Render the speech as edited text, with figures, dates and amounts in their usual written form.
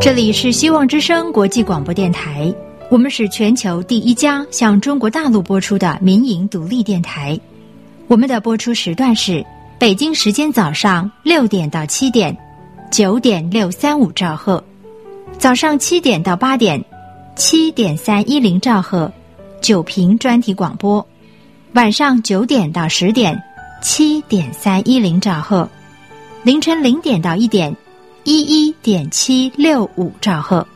这里是希望之声国际广播电台，我们是全球第一家向中国大陆播出的民营独立电台。我们的播出时段是北京时间早上6点到7点，9.635兆赫；早上7点到8点，7.310兆赫，9频专题广播；晚上9点到10点，7.310兆赫；凌晨0点到1点，11.765兆赫。